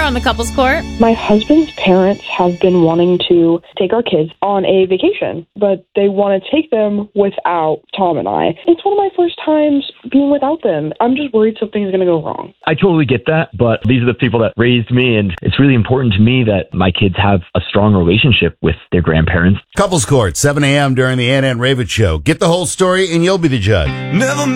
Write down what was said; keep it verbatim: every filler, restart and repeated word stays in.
on the Couples Court. My husband's parents have been wanting to take our kids on a vacation, but they want to take them without Tom and I. It's one of my first times being without them. I'm just worried something's going to go wrong. I totally get that, but these are the people that raised me, and it's really important to me that my kids have a strong relationship with their grandparents. Couples Court, seven a.m. during the Ann and Ravitch Show. Get the whole story and you'll be the judge. Never